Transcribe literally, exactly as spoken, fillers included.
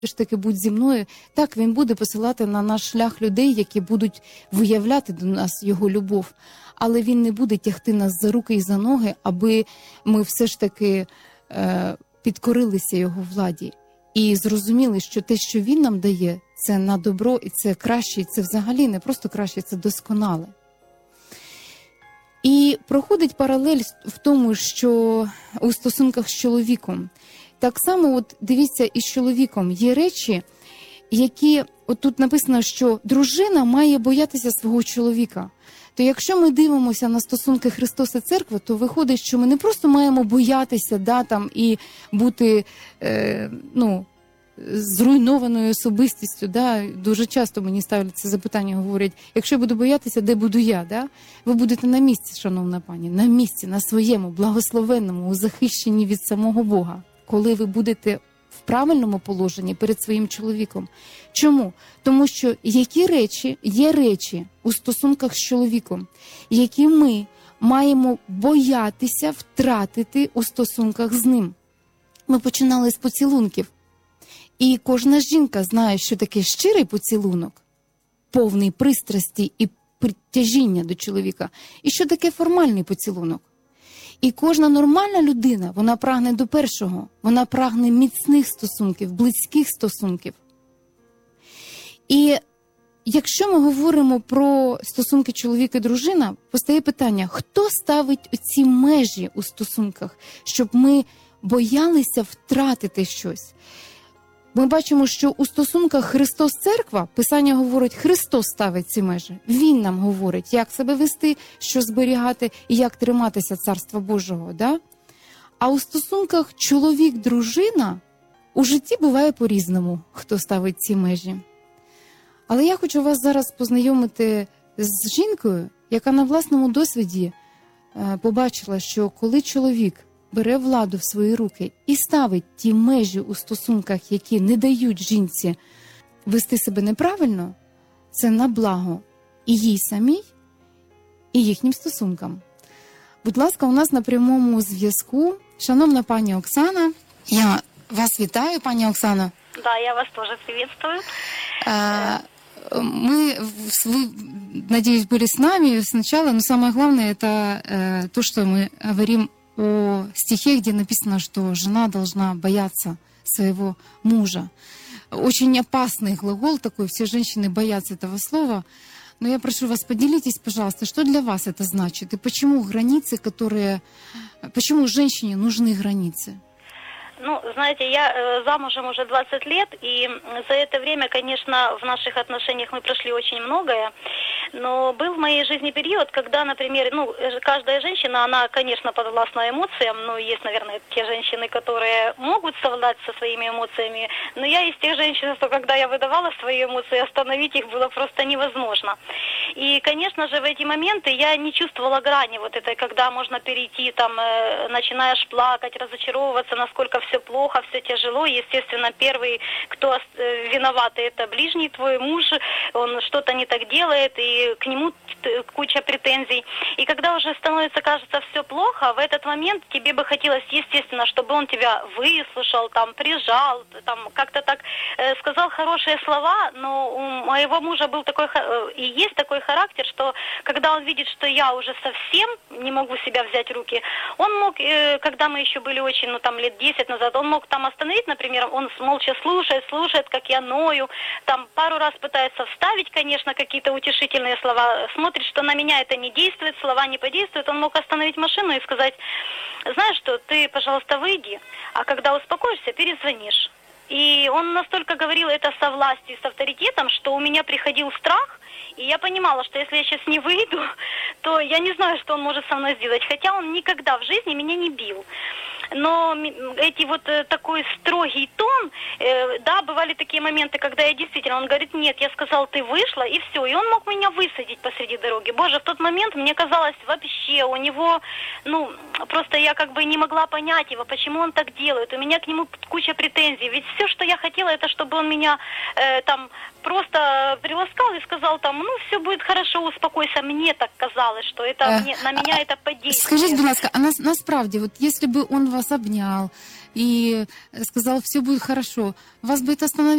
ж таки будь зі мною. Так, він буде посилати на наш шлях людей, які будуть виявляти до нас його любов. Але він не буде тягти нас за руки і за ноги, аби ми все ж таки е, підкорилися його владі. І зрозуміли, що те, що він нам дає, це на добро, і це краще, і це взагалі не просто краще, це досконале. І проходить паралель в тому, що у стосунках з чоловіком. Так само, от дивіться, і з чоловіком є речі, які, от тут написано, що дружина має боятися свого чоловіка. То якщо ми дивимося на стосунки Христос і Церква, то виходить, що ми не просто маємо боятися, да, там, і бути, е, ну, зруйнованою особистістю, да? Дуже часто мені ставлять це запитання, говорять, якщо я буду боятися, де буду я? Да? Ви будете на місці, шановна пані, на місці, на своєму, благословенному, у захищенні від самого Бога, коли ви будете в правильному положенні перед своїм чоловіком. Чому? Тому що які речі, є речі у стосунках з чоловіком, які ми маємо боятися втратити у стосунках з ним. Ми починали з поцілунків. І кожна жінка знає, що таке щирий поцілунок, повний пристрасті і притяжіння до чоловіка, і що таке формальний поцілунок. І кожна нормальна людина, вона прагне до першого, вона прагне міцних стосунків, близьких стосунків. І якщо ми говоримо про стосунки чоловіка і дружина, постає питання, хто ставить ці межі у стосунках, щоб ми боялися втратити щось. Ми бачимо, що у стосунках Христос-Церква, Писання говорить, Христос ставить ці межі. Він нам говорить, як себе вести, що зберігати і як триматися Царства Божого. Да? А у стосунках чоловік-дружина у житті буває по-різному, хто ставить ці межі. Але я хочу вас зараз познайомити з жінкою, яка на власному досвіді побачила, що коли чоловік бере владу в свої руки і ставить ті межі у стосунках, які не дають жінці вести себе неправильно, це на благо і їй самій, і їхнім стосункам. Будь ласка, у нас на прямому зв'язку шановна пані Оксана. Я вас вітаю, пані Оксана. Да, я вас тоже приветствую. А, мы, вы, надеюсь, были с нами сначала, но самое главное это э, то, что мы говорим о стихе, где написано, что жена должна бояться своего мужа. Очень опасный глагол такой, все женщины боятся этого слова. Но я прошу вас, поделитесь, пожалуйста, что для вас это значит? И почему границы, которые... Почему женщине нужны границы? Ну, знаете, я э, замужем уже двадцать лет, и за это время, конечно, в наших отношениях мы прошли очень многое, но был в моей жизни период, когда, например, ну, каждая женщина, она, конечно, подвластна эмоциям, но есть, наверное, те женщины, которые могут совладать со своими эмоциями, но я из тех женщин, что когда я выдавала свои эмоции, остановить их было просто невозможно. И, конечно же, в эти моменты я не чувствовала грани вот этой, когда можно перейти, там, э, начинаешь плакать, разочаровываться, насколько все плохо, все тяжело. Естественно, первый, кто виноват, это ближний твой муж, он что-то не так делает, и к нему куча претензий. И когда уже становится, кажется, все плохо, в этот момент тебе бы хотелось, естественно, чтобы он тебя выслушал, там, прижал, там, как-то так э, сказал хорошие слова, но у моего мужа был такой, э, и есть такой характер, что когда он видит, что я уже совсем не могу себя взять в руки, он мог, э, когда мы еще были очень, ну, там, лет десять назад, он мог там остановить, например, он молча слушает, слушает, как я ною, там пару раз пытается вставить, конечно, какие-то утешительные слова, смотрит, что на меня это не действует, слова не подействуют, он мог остановить машину и сказать, знаешь что, ты, пожалуйста, выйди, а когда успокоишься, перезвонишь. И он настолько говорил это со властью, с авторитетом, что у меня приходил страх, и я понимала, что если я сейчас не выйду, то я не знаю, что он может со мной сделать. Хотя он никогда в жизни меня не бил. Но эти вот э, такой строгий тон, э, да, бывали такие моменты, когда я действительно, он говорит, нет, я сказал, ты вышла, и все. И он мог меня высадить посреди дороги. Боже, в тот момент мне казалось вообще, у него, ну, просто я как бы не могла понять его, почему он так делает. У меня к нему куча претензий. Ведь все, что я хотела, это чтобы он меня э, там просто приласкал и сказал там, ну, все будет хорошо, успокойся. Мне так казалось, что это, Е, мне, на меня это подействует. Скажіть, будь ласка, а нас, насправді, от якщо б він вас обняв, и сказал, все будет хорошо, вас бы это остановило?